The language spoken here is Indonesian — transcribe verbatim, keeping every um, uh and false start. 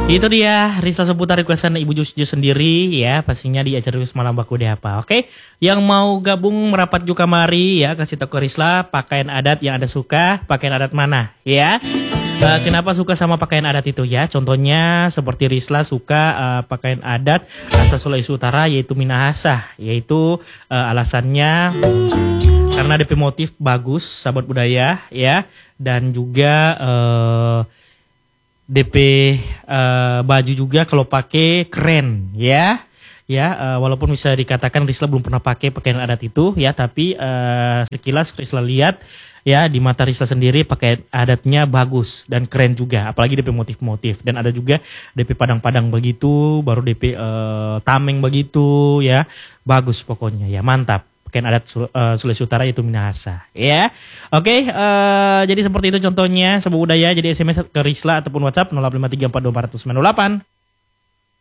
Itu dia Risla seputar requestan Ibu Jusju sendiri ya, pastinya di acara Semalam Baku Deh Apa. Oke, yang mau gabung merapat juga mari ya, kasih tahu ke Risla pakaian adat yang ada suka, pakaian adat mana ya. Uh, kenapa suka sama pakaian adat itu ya? Contohnya seperti Risla suka uh, pakaian adat asal Sulawesi Utara yaitu Minahasa, yaitu uh, alasannya karena D P motif bagus, sahabat budaya ya, dan juga uh, D P uh, baju juga kalau pakai keren ya. Ya, uh, walaupun bisa dikatakan Risla belum pernah pakai pakaian adat itu ya, tapi uh, sekilas Risla lihat ya di mata Risla sendiri pakaian adatnya bagus dan keren juga, apalagi D P motif-motif, dan ada juga D P Padang-Padang begitu, baru D P uh, Tameng begitu ya. Bagus pokoknya ya, mantap. Pakaian adat uh, Sulawesi Utara itu Minahasa ya. Oke, uh, jadi seperti itu contohnya sebuah budaya. Jadi S M S ke Risla ataupun WhatsApp nol delapan lima tiga empat dua empat nol sembilan nol delapan.